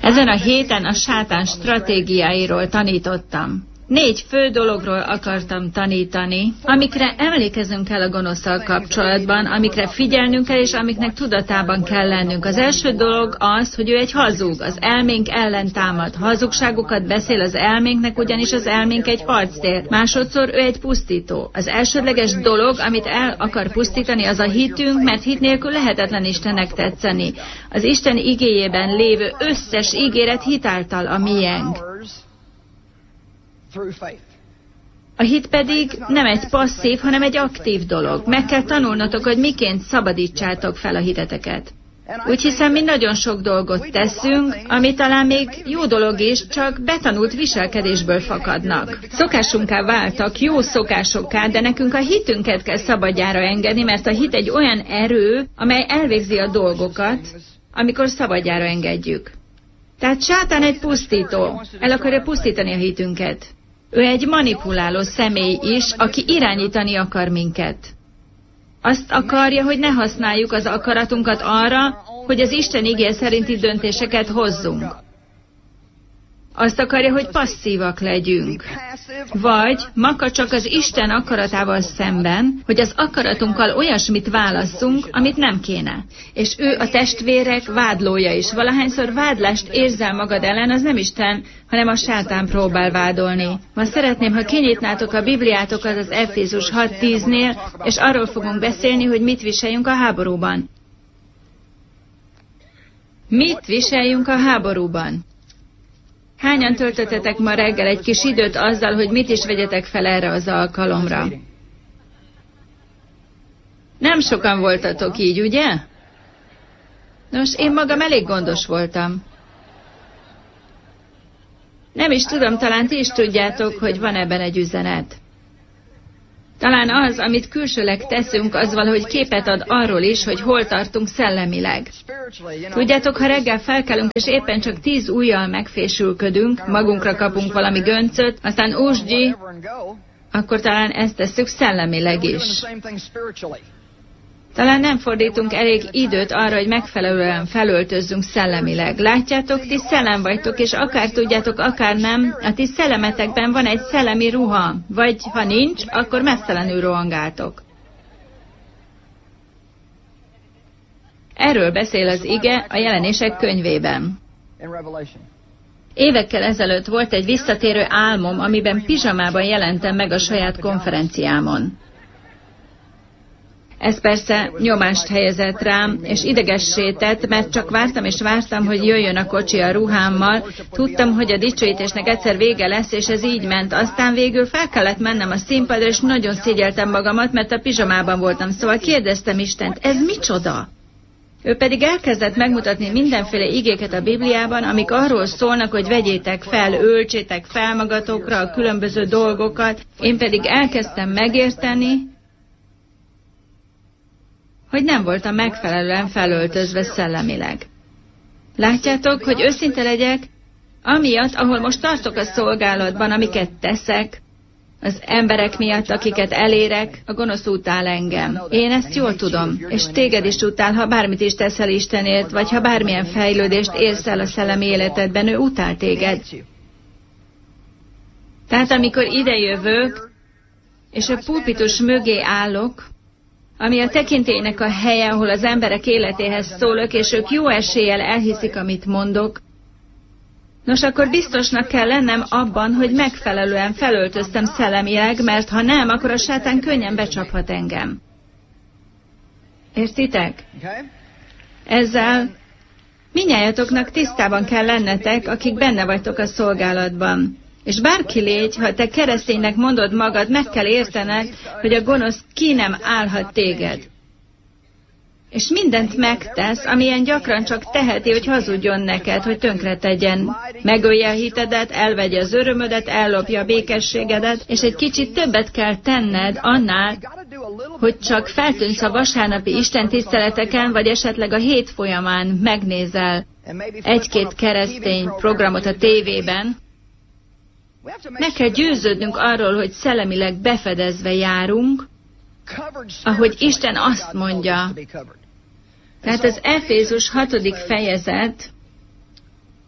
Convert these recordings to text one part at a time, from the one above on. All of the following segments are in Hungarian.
Ezen a héten a sátán stratégiáiról tanítottam. 4 fő dologról akartam tanítani, amikre emlékezünk kell a gonoszszal kapcsolatban, amikre figyelnünk kell, és amiknek tudatában kell lennünk. Az első dolog az, hogy ő egy hazug, az elménk ellen támad. Hazugságokat beszél az elménknek, ugyanis az elménk egy harctér. Másodszor ő egy pusztító. Az elsődleges dolog, amit el akar pusztítani, az a hitünk, mert hit nélkül lehetetlen Istennek tetszeni. Az Isten igéjében lévő összes ígéret hitáltal a miénk. A hit pedig nem egy passzív, hanem egy aktív dolog. Meg kell tanulnotok, hogy miként szabadítsátok fel a hiteteket. Úgy hiszem, mi nagyon sok dolgot teszünk, ami talán még jó dolog is, csak betanult viselkedésből fakadnak. Szokásunká váltak, jó szokásokká, de nekünk a hitünket kell szabadjára engedni, mert a hit egy olyan erő, amely elvégzi a dolgokat, amikor szabadjára engedjük. Tehát sátán egy pusztító, el akarja pusztítani a hitünket. Ő egy manipuláló személy is, aki irányítani akar minket. Azt akarja, hogy ne használjuk az akaratunkat arra, hogy az Isten igéje szerinti döntéseket hozzunk. Azt akarja, hogy passzívak legyünk. Vagy makacsak az Isten akaratával szemben, hogy az akaratunkkal olyasmit válasszunk, amit nem kéne. És ő a testvérek vádlója is. Valahányszor vádlást érzel magad ellen, az nem Isten, hanem a sátán próbál vádolni. Ma szeretném, ha kinyitnátok a Bibliátokat az Efézus 6:10-nél, és arról fogunk beszélni, hogy mit viseljünk a háborúban. Mit viseljünk a háborúban? Hányan töltöttetek ma reggel egy kis időt azzal, hogy mit is vegyetek fel erre az alkalomra? Nem sokan voltatok így, ugye? Nos, én magam elég gondos voltam. Nem is tudom, talán ti is tudjátok, hogy van ebben egy üzenet. Talán az, amit külsőleg teszünk, az valahogy képet ad arról is, hogy hol tartunk szellemileg. Tudjátok, ha reggel felkelünk, és éppen csak 10 ujjal megfésülködünk, magunkra kapunk valami göncöt, aztán úsgyi, akkor talán ezt tesszük szellemileg is. Talán nem fordítunk elég időt arra, hogy megfelelően felöltözzünk szellemileg. Látjátok, ti szellem vagytok, és akár tudjátok, akár nem, a ti szellemetekben van egy szellemi ruha, vagy ha nincs, akkor messzelenül rohangáltok. Erről beszél az ige a Jelenések könyvében. Évekkel ezelőtt volt egy visszatérő álmom, amiben pizsamában jelentem meg a saját konferenciámon. Ez persze nyomást helyezett rám, és idegessé tett, mert csak vártam és vártam, hogy jöjjön a kocsi a ruhámmal. Tudtam, hogy a dicsőítésnek egyszer vége lesz, és ez így ment. Aztán végül fel kellett mennem a színpadra, és nagyon szégyeltem magamat, mert a pizsamában voltam. Szóval kérdeztem Istent, ez micsoda? Ő pedig elkezdett megmutatni mindenféle igéket a Bibliában, amik arról szólnak, hogy vegyétek fel, öltsétek fel magatokra a különböző dolgokat. Én pedig elkezdtem megérteni, hogy nem voltam megfelelően felöltözve szellemileg. Látjátok, hogy őszinte legyek, amiatt, ahol most tartok a szolgálatban, amiket teszek, az emberek miatt, akiket elérek, a gonosz utál engem. Én ezt jól tudom, és téged is utál, ha bármit is teszel Istenért, vagy ha bármilyen fejlődést érsz el a szellemi életedben, ő utál téged. Tehát amikor idejövök, és a pulpitus mögé állok, ami a tekintélynek a helye, ahol az emberek életéhez szólok, és ők jó eséllyel elhiszik, amit mondok, nos, akkor biztosnak kell lennem abban, hogy megfelelően felöltöztem szellemileg, mert ha nem, akkor a sátán könnyen becsaphat engem. Értitek? Ezzel mindnyájatoknak tisztában kell lennetek, akik benne vagytok a szolgálatban. És bárki légy, ha te kereszténynek mondod magad, meg kell értened, hogy a gonosz ki nem állhat téged. És mindent megtesz, amilyen gyakran csak teheti, hogy hazudjon neked, hogy tönkretegyen. Megölje a hitedet, elvegye az örömödet, ellopja a békességedet, és egy kicsit többet kell tenned annál, hogy csak feltűnsz a vasárnapi istentiszteleteken, vagy esetleg a hét folyamán megnézel egy-két keresztény programot a tévében. Meg kell győződnünk arról, hogy szellemileg befedezve járunk, ahogy Isten azt mondja. Tehát az Efézus 6. fejezet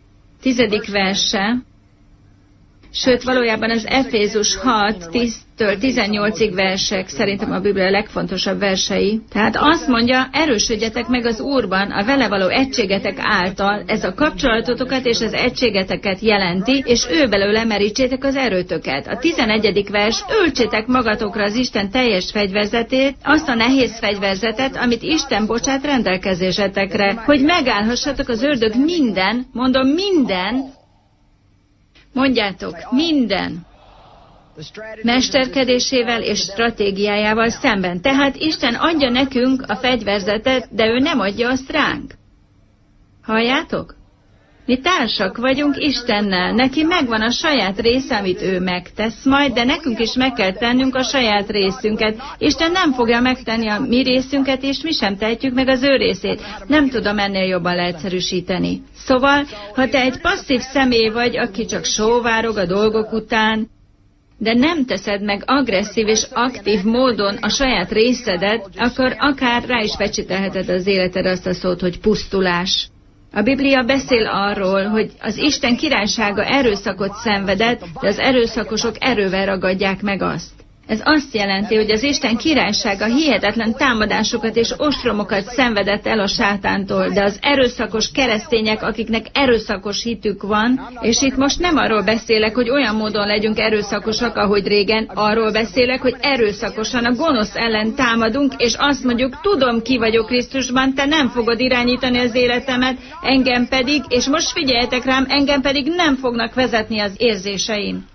10. verse, sőt valójában az Efézus 6, 10-től 18-ig versek szerintem a Biblia legfontosabb versei. Tehát azt mondja, erősödjetek meg az Úrban, a vele való egységetek által, ez a kapcsolatotokat és az egységeteket jelenti, és ő belőle merítsétek az erőtöket. A 11. vers, öltsétek magatokra az Isten teljes fegyverzetét, azt a nehéz fegyverzetet, amit Isten bocsát rendelkezésetekre, hogy megállhassatok az ördög minden, mondom minden, mondjátok, minden mesterkedésével és stratégiájával szemben. Tehát Isten adja nekünk a fegyverzetet, de ő nem adja azt ránk. Halljátok? Mi társak vagyunk Istennel, neki megvan a saját része, amit ő megtesz majd, de nekünk is meg kell tennünk a saját részünket. Isten nem fogja megtenni a mi részünket, és mi sem tehetjük meg az ő részét. Nem tudom ennél jobban leegyszerűsíteni. Szóval, ha te egy passzív személy vagy, aki csak sóvárog a dolgok után, de nem teszed meg agresszív és aktív módon a saját részedet, akkor akár rá is fecsítelheted az életed azt a szót, hogy pusztulás. A Biblia beszél arról, hogy az Isten királysága erőszakot szenvedett, de az erőszakosok erővel ragadják meg azt. Ez azt jelenti, hogy az Isten királysága hihetetlen támadásokat és ostromokat szenvedett el a sátántól, de az erőszakos keresztények, akiknek erőszakos hitük van, és itt most nem arról beszélek, hogy olyan módon legyünk erőszakosak, ahogy régen, arról beszélek, hogy erőszakosan a gonosz ellen támadunk, és azt mondjuk, tudom, ki vagyok Krisztusban, te nem fogod irányítani az életemet, engem pedig, és most figyeljetek rám, engem pedig nem fognak vezetni az érzéseim.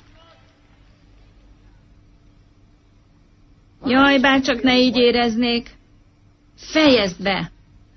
Jaj, bárcsak ne így éreznék. Fejezd be!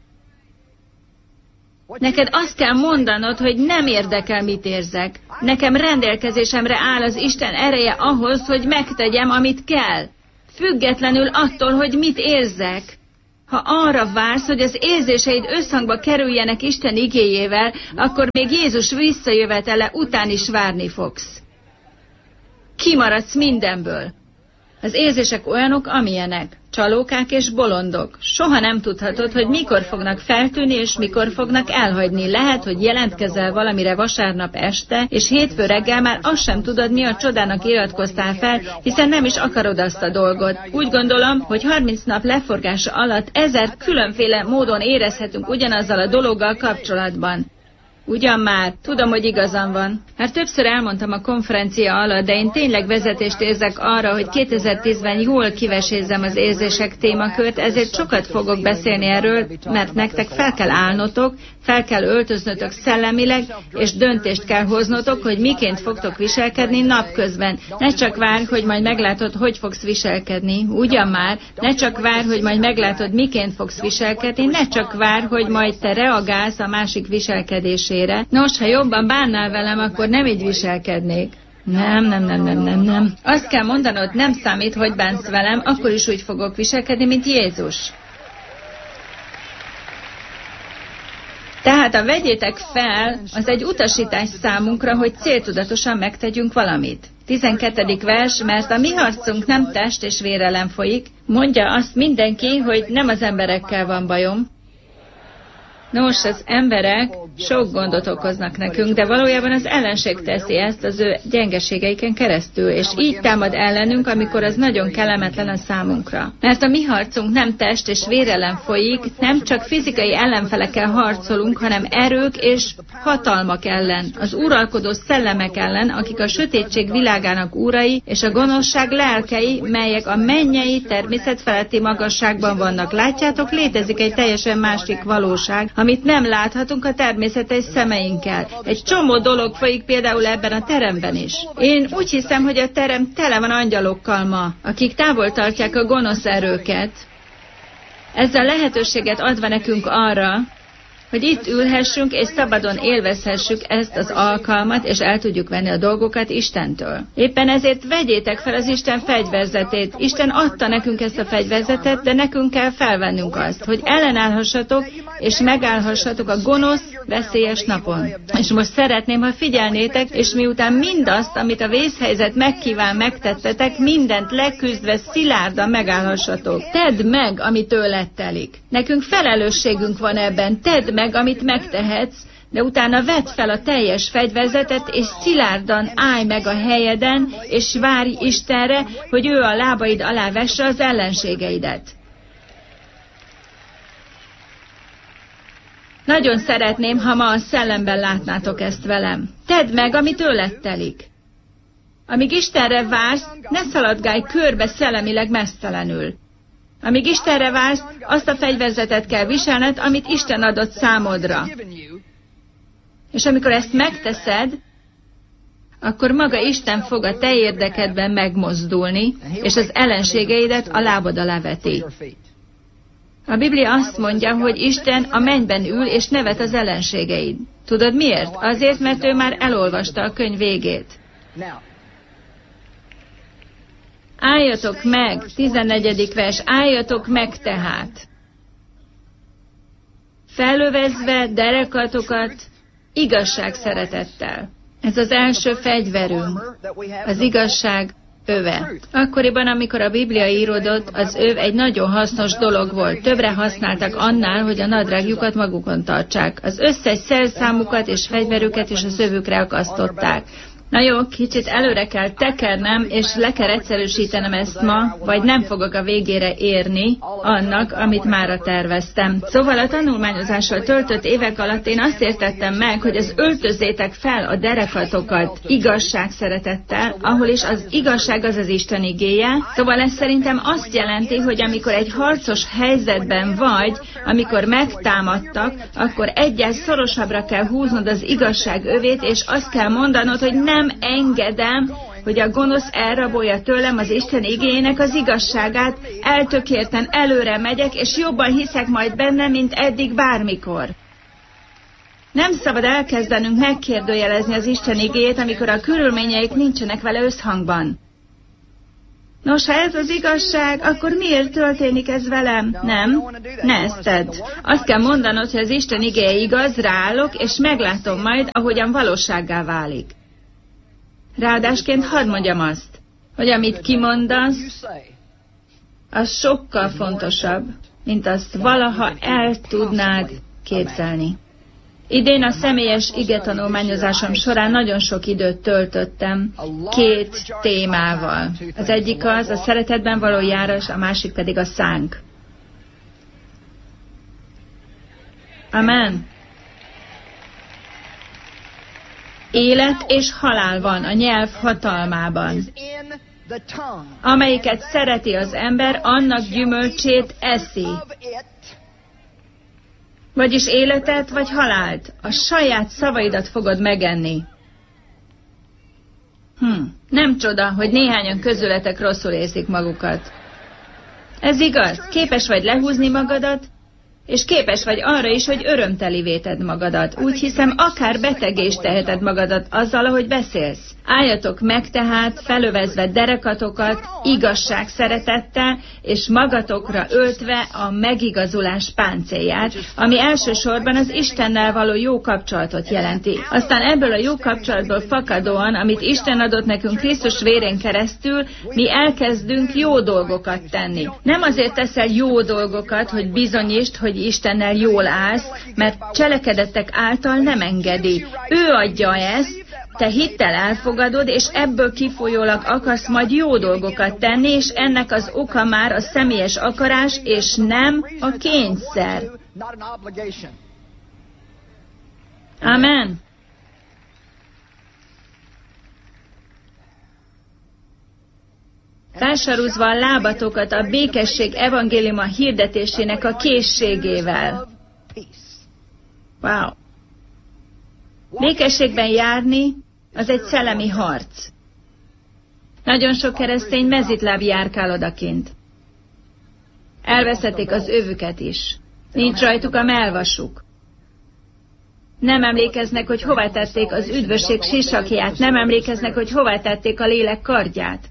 Neked azt kell mondanod, hogy nem érdekel, mit érzek. Nekem rendelkezésemre áll az Isten ereje ahhoz, hogy megtegyem, amit kell. Függetlenül attól, hogy mit érzek. Ha arra vársz, hogy az érzéseid összhangba kerüljenek Isten igéjével, akkor még Jézus visszajövetele után is várni fogsz. Kimaradsz mindenből. Az érzések olyanok, amilyenek, csalókák és bolondok. Soha nem tudhatod, hogy mikor fognak feltűnni, és mikor fognak elhagyni. Lehet, hogy jelentkezel valamire vasárnap este, és hétfő reggel már azt sem tudod, mi a csodának iratkoztál fel, hiszen nem is akarod azt a dolgot. Úgy gondolom, hogy 30 nap leforgása alatt 1000 különféle módon érezhetünk ugyanazzal a dologgal kapcsolatban. Ugyan már, tudom, hogy igazam van. Már többször elmondtam a konferencia alatt, de én tényleg vezetést érzek arra, hogy 2010-ben jól kivesézzem az érzések témakört, ezért sokat fogok beszélni erről, mert nektek fel kell állnotok, fel kell öltöznötök szellemileg, és döntést kell hoznotok, hogy miként fogtok viselkedni napközben. Ne csak várj, hogy majd meglátod, hogy fogsz viselkedni. Ugyan már, ne csak várj, hogy majd meglátod, miként fogsz viselkedni, ne csak várj, hogy majd te reagálsz a másik viselkedésére. Nos, ha jobban bánnál velem, akkor nem így viselkednék. Nem. Azt kell mondanod, nem számít, hogy bánsz velem, akkor is úgy fogok viselkedni, mint Jézus. Tehát a vegyétek fel, az egy utasítás számunkra, hogy céltudatosan megtegyünk valamit. 12. vers, mert a mi harcunk nem test és vér ellen folyik, mondja azt mindenki, hogy nem az emberekkel van bajom. Nos, az emberek sok gondot okoznak nekünk, de valójában az ellenség teszi ezt az ő gyengeségeiken keresztül, és így támad ellenünk, amikor az nagyon kellemetlen a számunkra. Mert a mi harcunk nem test és vér ellen folyik, nem csak fizikai ellenfelekkel harcolunk, hanem erők és hatalmak ellen, az uralkodó szellemek ellen, akik a sötétség világának úrai, és a gonoszság lelkei, melyek a mennyei természet feletti magasságban vannak. Látjátok, létezik egy teljesen másik valóság, amit nem láthatunk a természetes szemeinkkel. Egy csomó dolog folyik például ebben a teremben is. Én úgy hiszem, hogy a terem tele van angyalokkal ma, akik távol tartják a gonosz erőket. Ezzel lehetőséget adva nekünk arra, hogy itt ülhessünk és szabadon élvezhessük ezt az alkalmat, és el tudjuk venni a dolgokat Istentől. Éppen ezért vegyétek fel az Isten fegyverzetét. Isten adta nekünk ezt a fegyverzetet, de nekünk kell felvennünk azt, hogy ellenállhassatok, és megállhassatok a gonosz, veszélyes napon. És most szeretném, ha figyelnétek, és miután mindazt, amit a vészhelyzet megkíván, megtettetek, mindent leküzdve szilárdan megállhassatok. Tedd meg, ami tőled telik. Nekünk felelősségünk van ebben. Tedd meg, amit megtehetsz, de utána vedd fel a teljes fegyverzetet, és szilárdan állj meg a helyeden, és várj Istenre, hogy ő a lábaid alá vesse az ellenségeidet. Nagyon szeretném, ha ma a szellemben látnátok ezt velem. Tedd meg, ami tőled telik. Amíg Istenre vársz, ne szaladgálj körbe szellemileg meztelenül. Amíg Istenre vársz, azt a fegyverzetet kell viselned, amit Isten adott számodra. És amikor ezt megteszed, akkor maga Isten fog a te érdekedben megmozdulni, és az ellenségeidet a lábad alá veti. A Biblia azt mondja, hogy Isten a mennyben ül, és nevet az ellenségeid. Tudod miért? Azért, mert ő már elolvasta a könyv végét. Álljatok meg, 14. vers, álljatok meg tehát. Felövezve derekatokat igazság szeretettel. Ez az első fegyverünk, az igazság öve. Akkoriban, amikor a Biblia íródott, az öv egy nagyon hasznos dolog volt. Többre használtak annál, hogy a nadrágjukat magukon tartsák. Az összes szerszámukat és fegyverüket is az övükre akasztották. Na jó, kicsit előre kell tekernem, és le kell egyszerűsítenem ezt ma, vagy nem fogok a végére érni annak, amit mára terveztem. Szóval a tanulmányozással töltött évek alatt én azt értettem meg, hogy az öltözzétek fel a derekatokat igazság szeretettel, ahol is az igazság az az Isten igéje. Szóval ez szerintem azt jelenti, hogy amikor egy harcos helyzetben vagy, amikor megtámadtak, akkor egyel szorosabbra kell húznod az igazság övét, és azt kell mondanod, hogy nem engedem, hogy a gonosz elrabolja tőlem az Isten igéjének az igazságát, eltökélten előre megyek, és jobban hiszek majd benne, mint eddig bármikor. Nem szabad elkezdenünk megkérdőjelezni az Isten igéjét, amikor a körülményeik nincsenek vele összhangban. Nos, ha ez az igazság, akkor miért történik ez velem? Nem, ne ezt tedd. Azt kell mondanod, hogy az Isten igéje igaz, ráállok, és meglátom majd, ahogyan valósággá válik. Ráadásként hadd mondjam azt, hogy amit kimondasz, az sokkal fontosabb, mint azt valaha el tudnád képzelni. Idén a személyes igetanulmányozásom során nagyon sok időt töltöttem 2 témával. Az egyik az a szeretetben való járás, a másik pedig a szánk. Amen. Élet és halál van a nyelv hatalmában. Amelyiket szereti az ember, annak gyümölcsét eszi. Vagyis életet vagy halált, a saját szavaidat fogod megenni. Nem csoda, hogy néhányan közületek rosszul érzik magukat. Ez igaz, képes vagy lehúzni magadat, és képes vagy arra is, hogy örömtelivé tedd magadat. Úgy hiszem, akár betegé is teheted magadat azzal, ahogy beszélsz. Álljatok meg tehát, felövezve derekatokat, igazság szeretettel, és magatokra öltve a megigazulás páncélját, ami elsősorban az Istennel való jó kapcsolatot jelenti. Aztán ebből a jó kapcsolatból fakadóan, amit Isten adott nekünk Krisztus vérén keresztül, mi elkezdünk jó dolgokat tenni. Nem azért teszel jó dolgokat, hogy bizonyítsd, hogy Istennel jól állsz, mert cselekedetek által nem engedi. Ő adja ezt, te hittel elfogadod, és ebből kifolyólag akarsz majd jó dolgokat tenni, és ennek az oka már a személyes akarás, és nem a kényszer. Amen. Társalúzva a lábatokat a békesség evangéliuma hirdetésének a készségével. Wow. Békességben járni, az egy szellemi harc. Nagyon sok keresztény mezitláb járkál odakint. Elvesztették az övüket is. Nincs rajtuk a mellvasuk. Nem emlékeznek, hogy hová tették az üdvösség sisakját, nem emlékeznek, hogy hová tették a lélek kardját.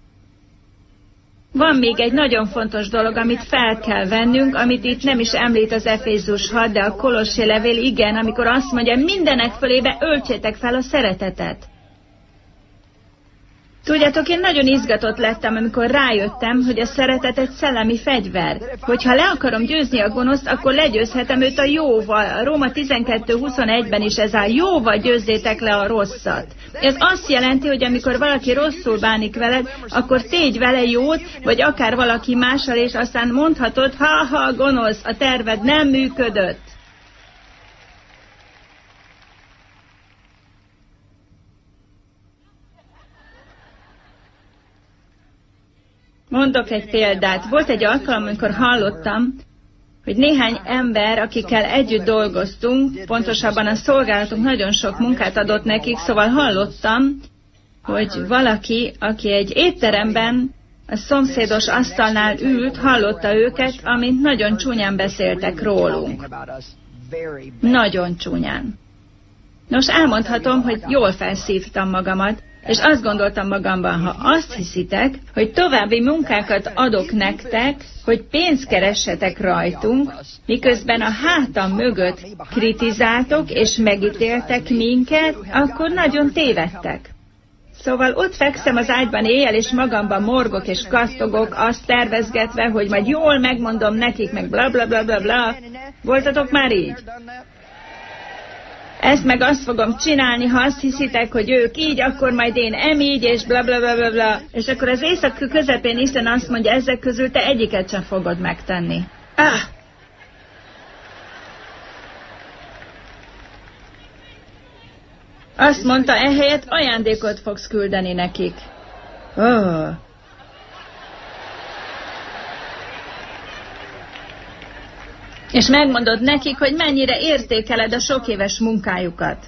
Van még egy nagyon fontos dolog, amit fel kell vennünk, amit itt nem is említ az Efézus 6, de a Kolossé levél igen, amikor azt mondja, mindenek fölébe öltsétek fel a szeretetet. Tudjátok, én nagyon izgatott lettem, amikor rájöttem, hogy a szeretet egy szellemi fegyver. Hogyha le akarom győzni a gonoszt, akkor legyőzhetem őt a jóval. A Róma 12:21-ben is ez áll, jóval győzzétek le a rosszat. Ez azt jelenti, hogy amikor valaki rosszul bánik veled, akkor tégy vele jót, vagy akár valaki mással, és aztán mondhatod, ha, gonosz, a terved nem működött. Mondok egy példát. Volt egy alkalom, amikor hallottam, hogy néhány ember, akikkel együtt dolgoztunk, pontosabban a szolgálatunk nagyon sok munkát adott nekik, szóval hallottam, hogy valaki, aki egy étteremben a szomszédos asztalnál ült, hallotta őket, amint nagyon csúnyán beszéltek rólunk. Nagyon csúnyán. Nos, elmondhatom, hogy jól felszívtam magamat, és azt gondoltam magamban, ha azt hiszitek, hogy további munkákat adok nektek, hogy pénzt keressetek rajtunk, miközben a hátam mögött kritizáltok és megítéltek minket, akkor nagyon tévedtek. Szóval ott fekszem az ágyban éjjel, és magamban morgok és kattogok, azt tervezgetve, hogy majd jól megmondom nekik, meg bla bla bla bla bla. Voltatok már így? Ezt meg azt fogom csinálni, ha azt hiszitek, hogy ők így, akkor majd én így, és bla bla bla bla bla. És akkor az éjszak közepén Isten azt mondja, ezek közül te egyiket sem fogod megtenni. Azt mondta, ehelyett ajándékot fogsz küldeni nekik. És megmondod nekik, hogy mennyire értékeled a sok éves munkájukat.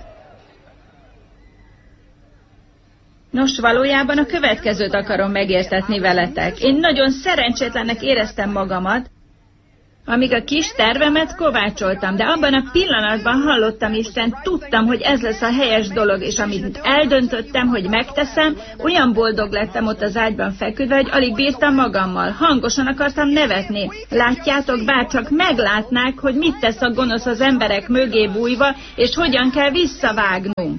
Nos, valójában a következőt akarom megértetni veletek. Én nagyon szerencsétlennek éreztem magamat, amíg a kis tervemet kovácsoltam, de abban a pillanatban hallottam Istent, tudtam, hogy ez lesz a helyes dolog, és amit eldöntöttem, hogy megteszem, olyan boldog lettem ott az ágyban feküdve, hogy alig bírtam magammal. Hangosan akartam nevetni. Látjátok, bárcsak meglátnák, hogy mit tesz a gonosz az emberek mögé bújva, és hogyan kell visszavágnunk.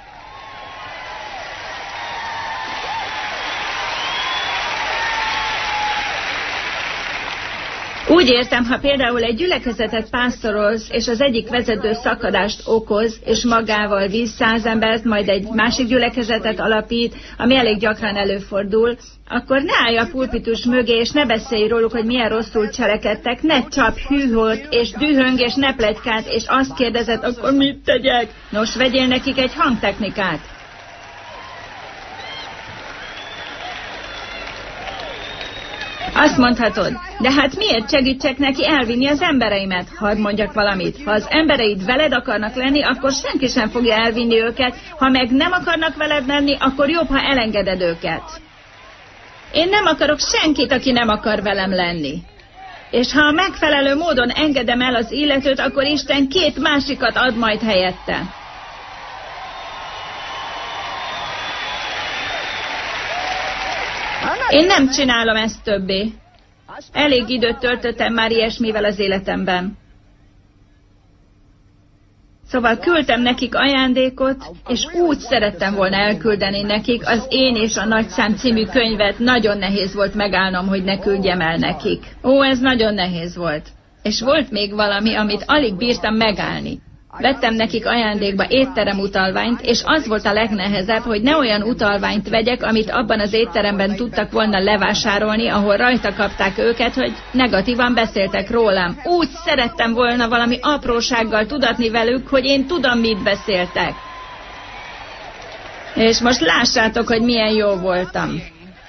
Úgy értem, ha például egy gyülekezetet pásztorolsz, és az egyik vezető szakadást okoz, és magával visz 100 embert, majd egy másik gyülekezetet alapít, ami elég gyakran előfordul, akkor ne állj a pulpitus mögé, és ne beszélj róluk, hogy milyen rosszul cselekedtek, ne csap hűholt, és dühöng, és ne pletykát, és azt kérdezed, akkor mit tegyek? Nos, vegyél nekik egy hangtechnikát. Azt mondhatod, de hát miért segítsek neki elvinni az embereimet? Hadd mondjak valamit, ha az embereid veled akarnak lenni, akkor senki sem fogja elvinni őket, ha meg nem akarnak veled lenni, akkor jobb, ha elengeded őket. Én nem akarok senkit, aki nem akar velem lenni. És ha a megfelelő módon engedem el az illetőt, akkor Isten 2 másikat ad majd helyette. Én nem csinálom ezt többé. Elég időt töltöttem már ilyesmivel az életemben. Szóval küldtem nekik ajándékot, és úgy szerettem volna elküldeni nekik az Én és a Nagyszám című könyvet. Nagyon nehéz volt megállnom, hogy ne küldjem el nekik. Ez nagyon nehéz volt. És volt még valami, amit alig bírtam megállni. Vettem nekik ajándékba étterem utalványt, és az volt a legnehezebb, hogy ne olyan utalványt vegyek, amit abban az étteremben tudtak volna levásárolni, ahol rajta kapták őket, hogy negatívan beszéltek rólam. Úgy szerettem volna valami aprósággal tudatni velük, hogy én tudom, mit beszéltek. És most lássátok, hogy milyen jó voltam.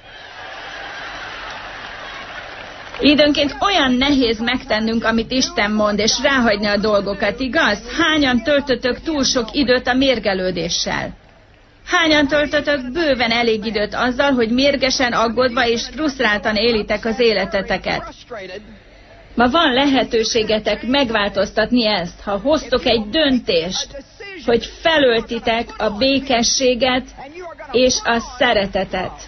Időnként olyan nehéz megtennünk, amit Isten mond, és ráhagyni a dolgokat, igaz? Hányan töltötök túl sok időt a mérgelődéssel? Hányan töltötök bőven elég időt azzal, hogy mérgesen, aggódva és frusztráltan élitek az életeteket? Ma van lehetőségetek megváltoztatni ezt, ha hoztok egy döntést, hogy felöltitek a békességet és a szeretetet.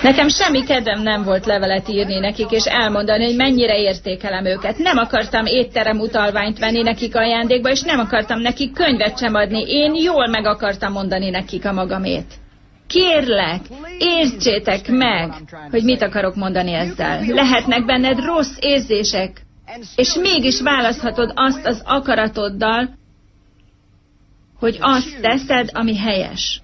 Nekem semmi kedvem nem volt levelet írni nekik, és elmondani, hogy mennyire értékelem őket. Nem akartam étterem utalványt venni nekik ajándékba, és nem akartam nekik könyvet sem adni. Én jól meg akartam mondani nekik a magamét. Kérlek, értsétek meg, hogy mit akarok mondani ezzel. Lehetnek benned rossz érzések, és mégis választhatod azt az akaratoddal, hogy azt teszed, ami helyes.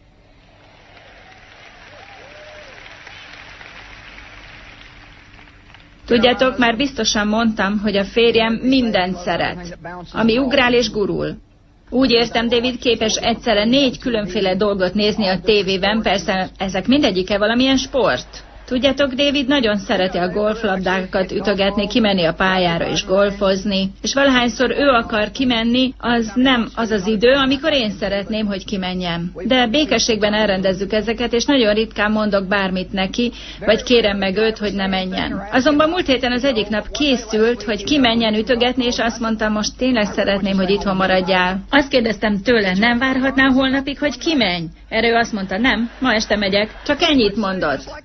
Tudjátok, már biztosan mondtam, hogy a férjem mindent szeret, ami ugrál és gurul. Úgy értem, David képes egyszerre 4 különféle dolgot nézni a tévében, persze ezek mindegyike valamilyen sport. Tudjátok, David nagyon szereti a golflabdákat ütögetni, kimenni a pályára és golfozni, és valahányszor ő akar kimenni, az nem az az idő, amikor én szeretném, hogy kimenjem. De békességben elrendezzük ezeket, és nagyon ritkán mondok bármit neki, vagy kérem meg őt, hogy ne menjen. Azonban múlt héten az egyik nap készült, hogy kimenjen ütögetni, és azt mondtam, most tényleg szeretném, hogy itthon maradjál. Azt kérdeztem tőle, nem várhatnál holnapig, hogy kimenj? Erre ő azt mondta, nem, ma este megyek, csak ennyit mondott.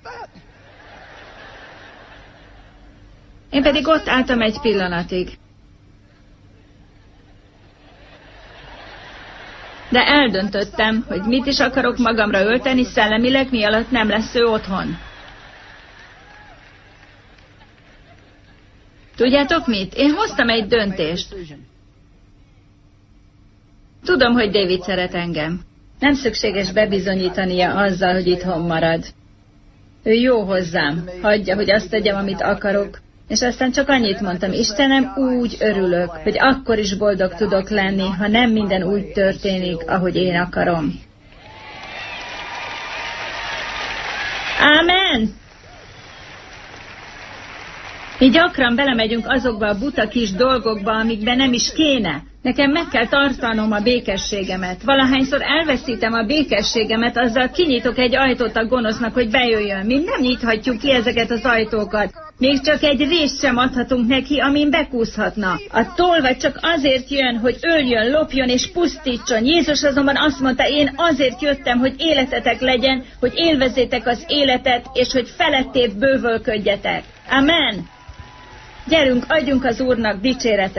Én pedig ott álltam egy pillanatig. De eldöntöttem, hogy mit is akarok magamra ölteni szellemileg, mi alatt nem lesz ő otthon. Tudjátok mit? Én hoztam egy döntést. Tudom, hogy David szeret engem. Nem szükséges bebizonyítania azzal, hogy itthon marad. Ő jó hozzám, hagyja, hogy azt tegyem, amit akarok. És aztán csak annyit mondtam, Istenem, úgy örülök, hogy akkor is boldog tudok lenni, ha nem minden úgy történik, ahogy én akarom. Ámen! Mi gyakran belemegyünk azokba a buta kis dolgokba, amikben nem is kéne. Nekem meg kell tartanom a békességemet. Valahányszor elveszítem a békességemet, azzal kinyitok egy ajtót a gonosznak, hogy bejöjjön. Mi nem nyithatjuk ki ezeket az ajtókat. Még csak egy részt sem adhatunk neki, amin bekúszhatna. A tolvaj csak azért jön, hogy öljön, lopjon és pusztítson. Jézus azonban azt mondta, én azért jöttem, hogy életetek legyen, hogy élvezzétek az életet, és hogy felettébb bővölködjetek. Amen! Gyerünk, adjunk az Úrnak dicséretet!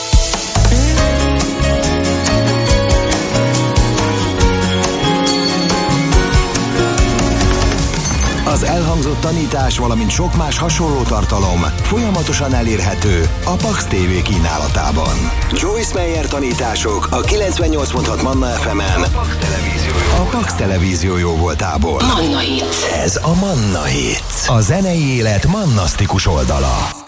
Az elhangzott tanítás, valamint sok más hasonló tartalom folyamatosan elérhető a Pax TV kínálatában. Joyce Meyer tanítások a 98.6 Manna FM-en, a Pax Televízió jóvoltából. Manna Hits. Ez a Manna Hits, a zenei élet mannasztikus oldala.